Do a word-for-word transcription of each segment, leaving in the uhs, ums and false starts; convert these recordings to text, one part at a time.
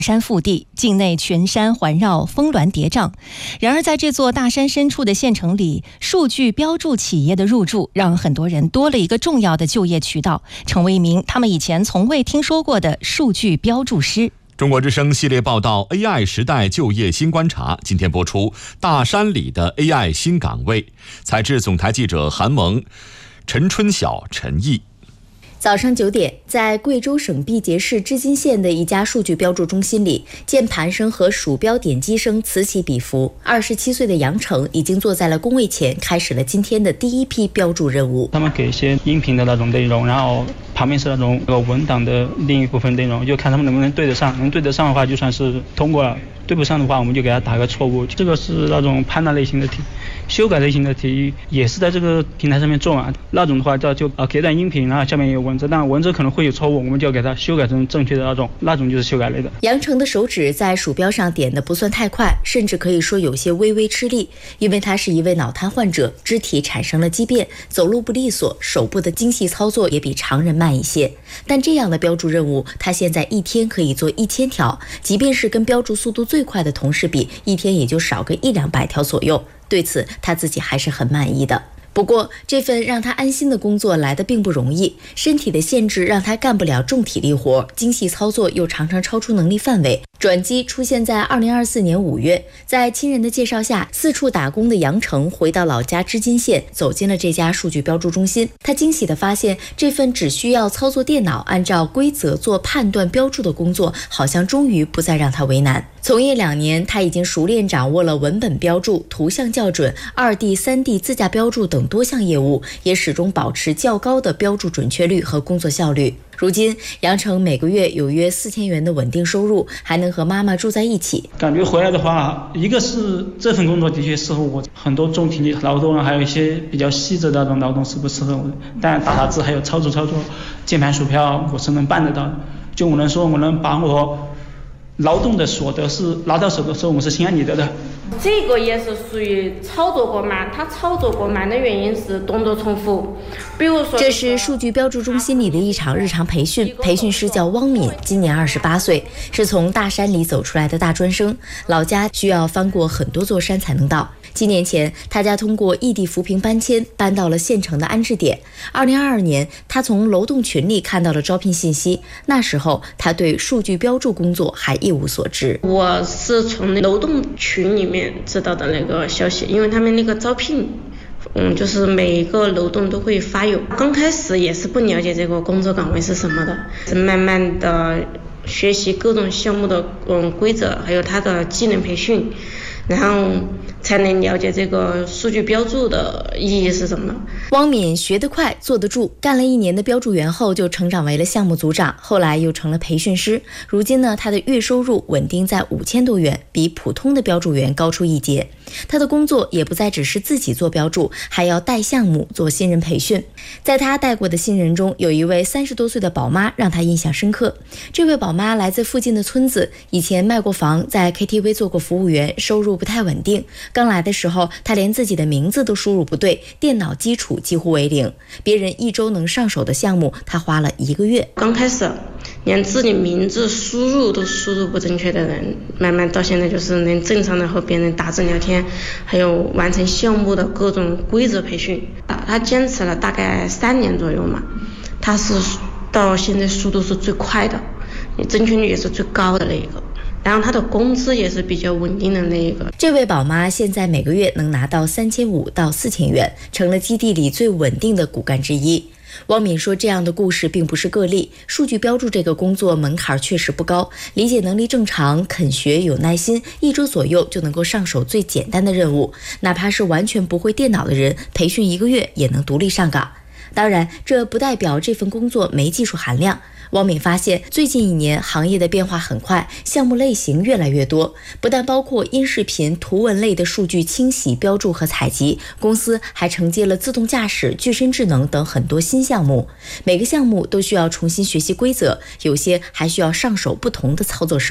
山腹地，境内群山环绕，峰峦叠嶂。然而在这座大山深处的县城里，数据标注企业的入驻让很多人多了一个重要的就业渠道，成为一名他们以前从未听说过的数据标注师。 中国之声系列报道 A I 时代就业新观察，今天播出大山里的 A I 新岗位。采制总台记者韩萌、陈春晓、陈毅。 早上九点，在贵州省毕节市织金县的一家数据标注中心里，键盘声和鼠标点击声此起彼伏。二十七岁的杨成已经坐在了工位前，开始了今天的第一批标注任务。 他们给一些音频的那种内容，然后旁边是那种文档的另一部分内容，就看他们能不能对得上。能对得上的话，就算是通过了；对不上的话，我们就给他打个错误。这个是那种判断类型的题，修改类型的题也是在这个平台上面做嘛。那种的话，就啊给段音频，然后下面有文字，但文字可能会有错误，我们就要给它修改成正确的那种，那种就是修改类的。 杨成的手指在鼠标上点的不算太快，甚至可以说有些微微吃力，因为他是一位脑瘫患者，肢体产生了畸变，走路不利索，手部的精细操作也比常人慢一些。但这样的标注任务，他现在一天可以做一千条，即便是跟标注速度最快的同事比，一天也就少个一两百条左右。对此，他自己还是很满意的。不过，这份让他安心的工作来得并不容易，身体的限制让他干不了重体力活，精细操作又常常超出能力范围。转机出现在二零二四年五月，在亲人的介绍下，四处打工的杨成回到老家织金县，走进了这家数据标注中心。他惊喜地发现，这份只需要操作电脑，按照规则做判断标注的工作，好像终于不再让他为难。从业两年，他已经熟练掌握了文本标注、图像校准、二 D、三 D 自驾标注等多项业务，也始终保持较高的标注准确率和工作效率。如今，杨成每个月有约四千元的稳定收入，还能和妈妈住在一起。 感觉回来的话，一个是这份工作的确适合我，很多重体力劳动，还有一些比较细致的那种劳动是不适合我的。但打打字还有操作操作键盘鼠标，我是能办得到的。就我能说，我能把我劳动的所得是拿到手的时候，我是心安理得的。 这个也是属于操作过慢，它操作过慢的原因是动作重复。比如说， 这是数据标注中心里的一场日常培训，培训师叫汪敏，今年二十八岁，是从大山里走出来的大专生，老家需要翻过很多座山才能到。七年前，他家通过异地扶贫搬迁，搬到了县城的安置点。二零二二年，他从楼栋群里看到了招聘信息，那时候他对数据标注工作还一无所知。 我是从楼栋群里面知道的那个消息，因为他们那个招聘嗯，就是每一个楼栋都会发有。刚开始也是不了解这个工作岗位是什么的，是慢慢的学习各种项目的嗯规则，还有它的技能培训，然后才能了解这个数据标注的意义是什么。 汪敏学得快，坐得住，干了一年的标注员后就成长为了项目组长，后来又成了培训师。如今呢，他的月收入稳定在五千多元，比普通的标注员高出一截。他的工作也不再只是自己做标注，还要带项目做新人培训。在他带过的新人中，有一位三十多岁的宝妈让他印象深刻。这位宝妈来自附近的村子，以前卖过房，在 K T V 做过服务员，收入不太稳定。刚来的时候，他连自己的名字都输入不对，电脑基础几乎为零。别人一周能上手的项目，他花了一个月。 刚开始连自己名字输入都输入不正确的人，慢慢到现在就是能正常的和别人打字聊天，还有完成项目的各种规则培训。他坚持了大概三年左右嘛，他是到现在速度是最快的，正确率也是最高的那一个。然后他的工资也是比较稳定的那一个。 这位宝妈现在每个月能拿到三千五到四千元，成了基地里最稳定的骨干之一。汪敏说，这样的故事并不是个例，数据标注这个工作门槛确实不高，理解能力正常，肯学有耐心，一周左右就能够上手最简单的任务，哪怕是完全不会电脑的人，培训一个月也能独立上岗。当然，这不代表这份工作没技术含量。汪敏发现，最近一年行业的变化很快，项目类型越来越多，不但包括音视频、图文类的数据清洗、标注和采集，公司还承接了自动驾驶、具身智能等很多新项目。每个项目都需要重新学习规则，有些还需要上手不同的操作设备。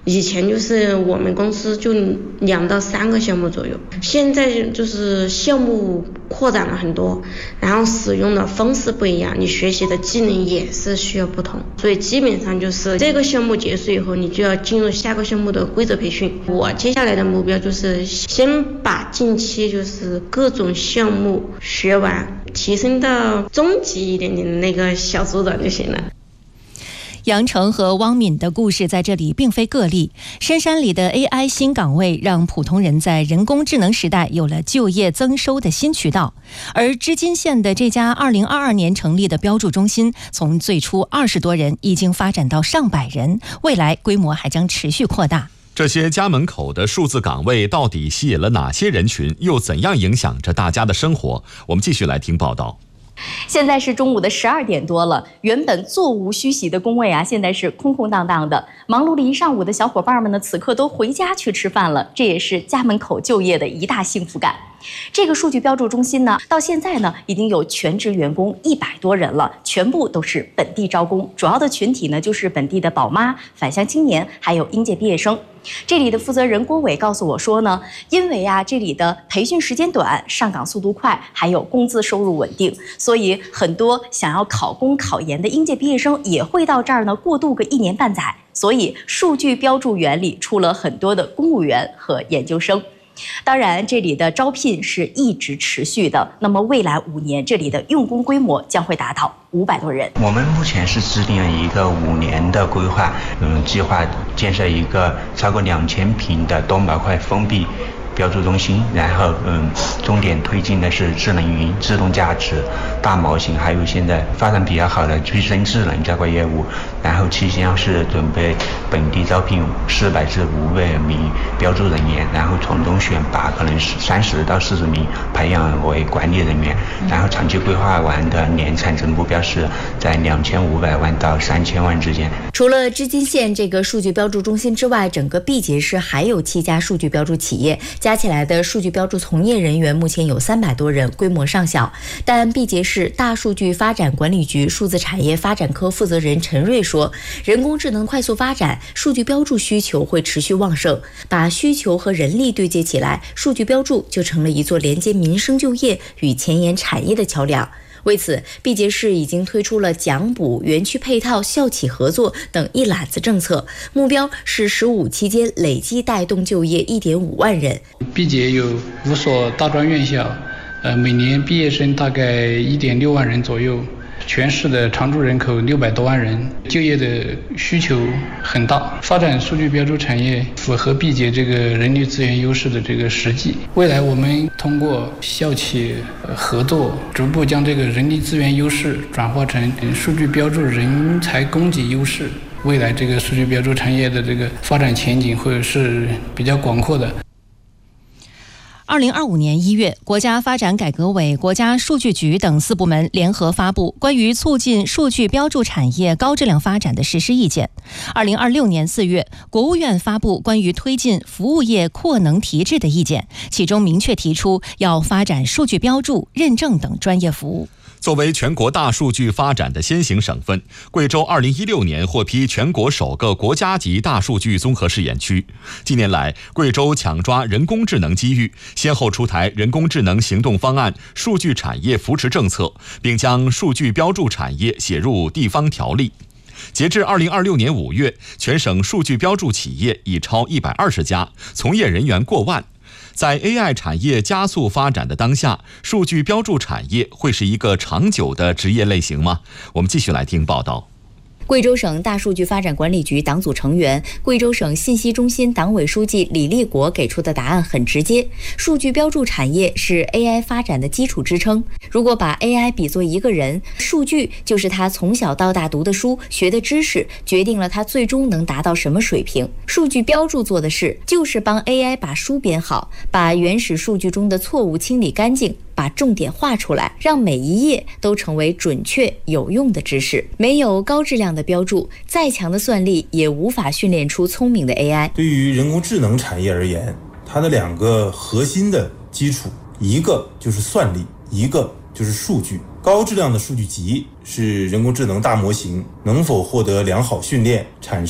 以前就是我们公司就两到三个项目左右，现在就是项目扩展了很多，然后使用的方式不一样，你学习的技能也是需要不同，所以基本上就是这个项目结束以后，你就要进入下个项目的规则培训。我接下来的目标就是先把近期就是各种项目学完，提升到中级一点点的那个小组长就行了。 杨成和汪敏的故事在这里并非个例，深山里的 A I 新岗位让普通人在人工智能时代有了就业增收的新渠道。而织金县的这家二零二二年成立的标注中心，从最初二十多人已经发展到上百人，未来规模还将持续扩大。 这些家门口的数字岗位到底吸引了哪些人群，又怎样影响着大家的生活？我们继续来听报道。 现在是中午的十二点多了，原本座无虚席的工位啊，现在是空空荡荡的。忙碌了一上午的小伙伴们呢，此刻都回家去吃饭了，这也是家门口就业的一大幸福感。这个数据标注中心呢，到现在呢已经有全职员工一百多人了，全部都是本地招工，主要的群体呢就是本地的宝妈、返乡青年，还有应届毕业生。这里的负责人郭伟告诉我说呢，因为啊这里的培训时间短，上岗速度快，还有工资收入稳定，所以很多想要考公考研的应届毕业生也会到这儿呢过渡个一年半载。所以数据标注员里出了很多的公务员和研究生。当然，这里的招聘是一直持续的。那么未来五年，这里的用工规模将会达到五百多人。 我们目前是制定了一个五年的规划，嗯，计划建设一个超过两千平的多模块封闭标注中心，然后嗯，重点推进的是智能云、自动驾驶、大模型，还有现在发展比较好的具身智能这块业务。然后期间是准备本地招聘四百至五百名标注人员，然后从中选拔可能是三十到四十名培养为管理人员。然后长期规划完的年产值目标是在两千五百万到三千万之间。 除了织金县这个数据标注中心之外，整个毕节市还有七家数据标注企业，加起来的数据标注从业人员目前有三百多人，规模尚小。但毕节市大数据发展管理局数字产业发展科负责人陈瑞说，人工智能快速发展，数据标注需求会持续旺盛，把需求和人力对接起来，数据标注就成了一座连接民生就业与前沿产业的桥梁。为此，毕节市已经推出了奖补、园区配套、校企合作等一揽子政策，目标是十五期间累计带动就业一点五万人。 毕节有五所大专院校，呃，每年毕业生大概一点六万人左右。全市的常住人口六百多万人，就业的需求很大。发展数据标注产业符合毕节这个人力资源优势的这个实际。未来我们通过校企合作，逐步将这个人力资源优势转化成数据标注人才供给优势。未来这个数据标注产业的这个发展前景会是比较广阔的。 二零二五年一月，国家发展改革委、国家数据局等四部门联合发布关于促进数据标注产业高质量发展的实施意见。二零二六年四月，国务院发布关于推进服务业扩能提质的意见，其中明确提出要发展数据标注、认证等专业服务。 作为全国大数据发展的先行省份，贵州二零一六年获批全国首个国家级大数据综合试验区。近年来，贵州抢抓人工智能机遇，先后出台人工智能行动方案、数据产业扶持政策，并将数据标注产业写入地方条例。截至二零二六年五月，全省数据标注企业已超一百二十家，从业人员过万。在 A I 产业加速发展的当下，数据标注产业会是一个长久的职业类型吗？我们继续来听报道。 贵州省大数据发展管理局党组成员、贵州省信息中心党委书记李立国给出的答案很直接：数据标注产业是 A I 发展的基础支撑。如果把 A I 比作一个人，数据就是他从小到大读的书、学的知识，决定了他最终能达到什么水平。数据标注做的事就是帮 A I 把书编好，把原始数据中的错误清理干净，把重点画出来，让每一页都成为准确有用的知识。没有高质量的标注，再强的算力也无法训练出聪明的 A I。 对于人工智能产业而言，它的两个核心的基础，一个就是算力，一个就是数据。高质量的数据集是人工智能大模型能否获得良好训练、产生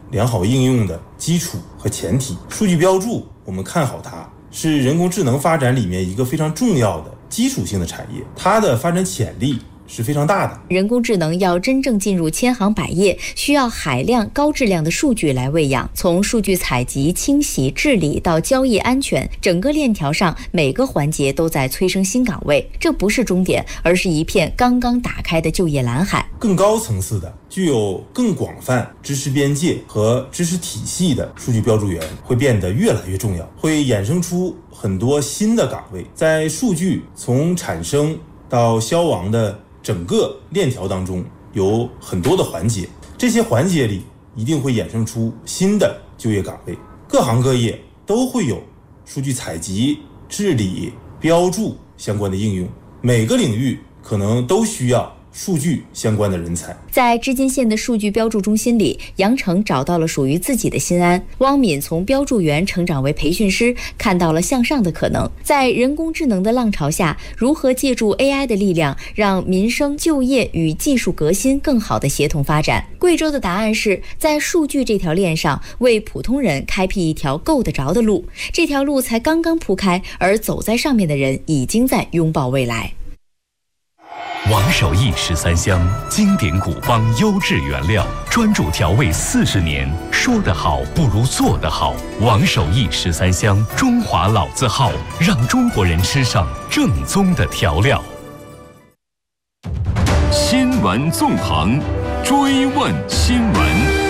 良好应用的基础和前提。数据标注我们看好它是人工智能发展里面一个非常重要的基础性的产业，它的发展潜力是非常大的。 人工智能要真正进入千行百业，需要海量高质量的数据来喂养。从数据采集、清洗、治理到交易安全，整个链条上每个环节都在催生新岗位。这不是终点，而是一片刚刚打开的就业蓝海。 更高层次的、具有更广泛知识边界和知识体系的数据标注员会变得越来越重要，会衍生出很多新的岗位。在数据从产生到消亡的整个链条当中有很多的环节，这些环节里一定会衍生出新的就业岗位，各行各业都会有数据采集、治理、标注相关的应用，每个领域可能都需要数据相关的人才。 在织金县的数据标注中心里，杨成找到了属于自己的心安。汪敏从标注员成长为培训师，看到了向上的可能。在人工智能的浪潮下，如何借助 A I 的力量，让民生、就业与技术革新更好的协同发展？贵州的答案是在数据这条链上，为普通人开辟一条够得着的路。这条路才刚刚铺开，而走在上面的人已经在拥抱未来。 王守义十三香，经典古方优质原料，专注调味四十年。说得好不如做得好。王守义十三香，中华老字号，让中国人吃上正宗的调料。 新闻纵横，追问新闻。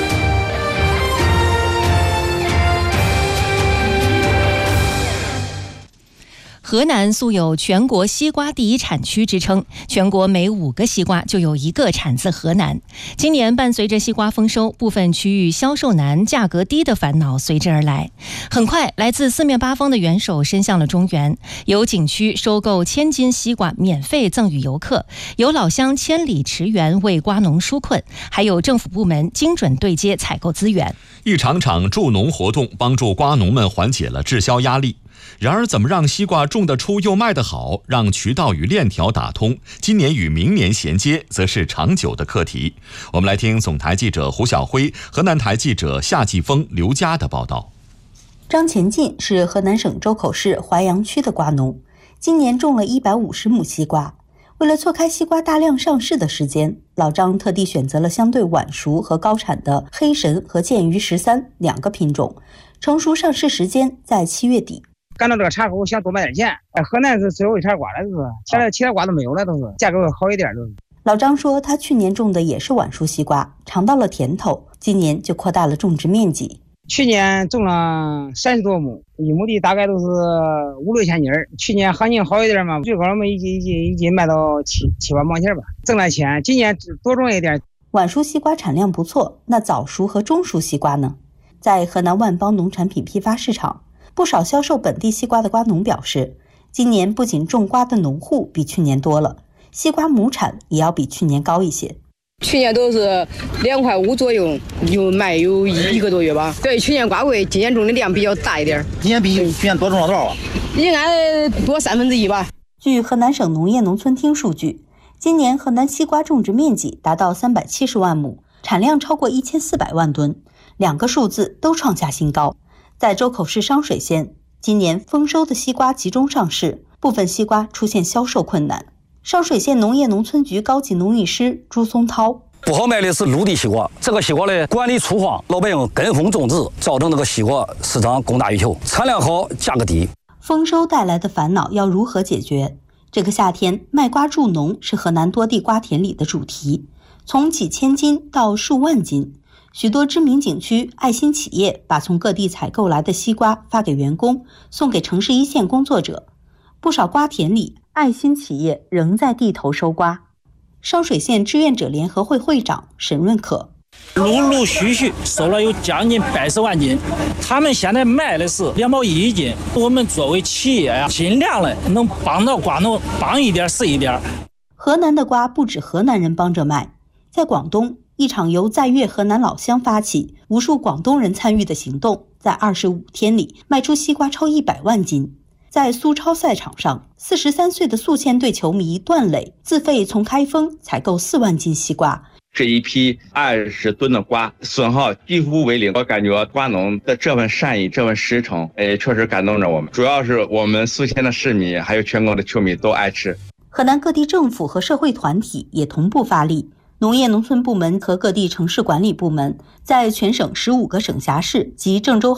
河南素有全国西瓜第一产区之称，全国每五个西瓜就有一个产自河南。今年伴随着西瓜丰收，部分区域销售难、价格低的烦恼随之而来。很快，来自四面八方的援手伸向了中原，有景区收购千斤西瓜免费赠予游客，有老乡千里驰援为瓜农纾困，还有政府部门精准对接采购资源。 一场场助农活动帮助瓜农们缓解了滞销压力。然而，怎么让西瓜种得出又卖得好，让渠道与链条打通，今年与明年衔接，则是长久的课题。我们来听总台记者胡晓辉、河南台记者夏继峰、刘佳的报道。 张前进是河南省周口市淮阳区的瓜农，今年种了一百五十亩西瓜。为了错开西瓜大量上市的时间，老张特地选择了相对晚熟和高产的黑神和剑鱼十三两个品种，成熟上市时间在七月底。 干到这个茶口想多卖点钱，哎，河南是最后一茬瓜了，都是现在其他瓜都没有了，都是价格好一点都是。 老张说，他去年种的也是晚熟西瓜，尝到了甜头，今年就扩大了种植面积。 去年种了三十多亩，一亩地大概都是五六千斤儿。去年行情好一点嘛，最高我们一斤一斤一斤卖到七七八毛钱吧，挣了钱。今年多种一点。 晚熟西瓜产量不错，那早熟和中熟西瓜呢？在河南万邦农产品批发市场，不少销售本地西瓜的瓜农表示，今年不仅种瓜的农户比去年多了，西瓜亩产也要比去年高一些。 去年都是两块五左右，有卖有一个多月吧。对，去年瓜贵，今年种的量比较大一点。 今年比去年多种了多少啊？ 应该多三分之一吧。 据河南省农业农村厅数据，今年河南西瓜种植面积达到三百七十万亩，产量超过一千四百万吨，两个数字都创下新高。在周口市商水县，今年丰收的西瓜集中上市，部分西瓜出现销售困难。商水县农业农村局高级农艺师朱松涛： 不好卖的是陆地西瓜，这个西瓜呢管理粗犷，老百姓跟风种植，造成这个西瓜市场供大于求，产量好，价格低。 丰收带来的烦恼要如何解决？这个夏天，卖瓜助农是河南多地瓜田里的主题，从几千斤到数万斤。许多知名景区、爱心企业把从各地采购来的西瓜发给员工，送给城市一线工作者。不少瓜田里，爱心企业仍在地头收瓜。商水县志愿者联合会会长沈润可： 陆陆续续收了有将近百十万斤，他们现在卖的是两毛一斤。我们作为企业呀、啊，尽量的能帮到瓜农，帮一点是一点。 河南的瓜不止河南人帮着卖，在广东，一场由在粤河南老乡发起、无数广东人参与的行动，在二十五天里卖出西瓜超一百万斤。在苏超赛场上，四十三岁的宿迁队球迷段磊自费从开封采购四万斤西瓜。 这一批二十吨的瓜损耗几乎为零。我感觉瓜农的这份善意，这份实诚，哎，确实感动着我们。主要是我们宿迁的市民，还有全国的球迷都爱吃。 河南各地政府和社会团体也同步发力，农业农村部门和各地城市管理部门在全省十五个省辖市及郑州